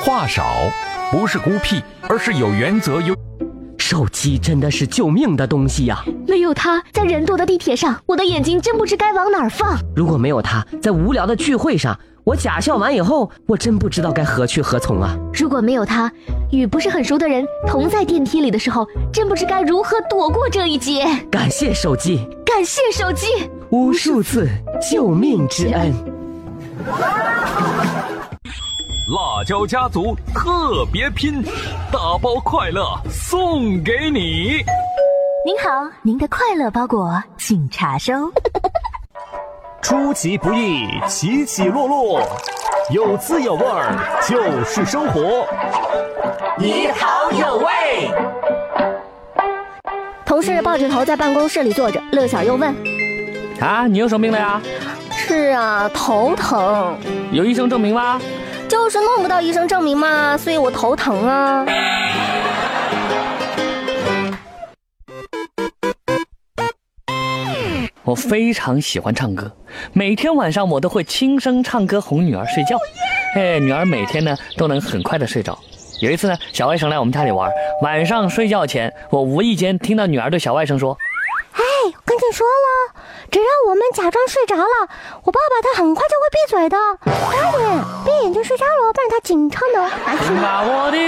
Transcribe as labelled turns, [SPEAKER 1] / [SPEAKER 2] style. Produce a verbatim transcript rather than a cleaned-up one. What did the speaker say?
[SPEAKER 1] 话少，不是孤僻，而是有原则有。
[SPEAKER 2] 手机真的是救命的东西呀！
[SPEAKER 3] 没有它，在人多的地铁上，我的眼睛真不知该往哪儿放。
[SPEAKER 2] 如果没有它，在无聊的聚会上，我假笑完以后，我真不知道该何去何从啊！
[SPEAKER 3] 如果没有它，与不是很熟的人同在电梯里的时候，真不知该如何躲过这一劫。
[SPEAKER 2] 感谢手机，
[SPEAKER 3] 感谢手机，
[SPEAKER 2] 无数次救命之恩。
[SPEAKER 1] 辣椒家族特别拼，大包快乐送给你。
[SPEAKER 4] 您好，您的快乐包裹请查收。
[SPEAKER 5] 出其不意，起起落落，有滋有味儿就是生活。
[SPEAKER 2] 你好有味。
[SPEAKER 3] 同事抱着头在办公室里坐着，乐小又问：
[SPEAKER 6] 啊，你有什么病了呀？
[SPEAKER 3] 是啊，头疼。
[SPEAKER 6] 有医生证明吗？
[SPEAKER 3] 就是弄不到医生证明嘛，所以我头疼啊。
[SPEAKER 6] 我非常喜欢唱歌，每天晚上我都会轻声唱歌哄女儿睡觉。哎，女儿每天呢都能很快的睡着。有一次呢，小外甥来我们家里玩，晚上睡觉前，我无意间听到女儿对小外甥说：
[SPEAKER 3] 哎，我跟你说了，只要我们假装睡着了，我爸爸他很快就会闭嘴的。快点闭眼睛睡觉了，不然他紧张的。
[SPEAKER 6] 把我的